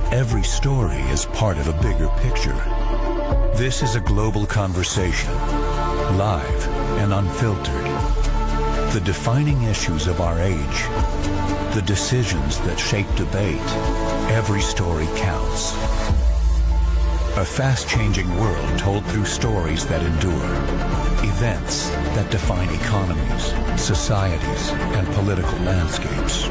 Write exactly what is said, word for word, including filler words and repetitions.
Every story is part of a bigger picture. This is a global conversation, live and unfiltered. The defining issues of our age, the decisions that shape debate. Every story counts. A fast-changing world told through stories that endure. Events that define economies, societies, and political landscapes.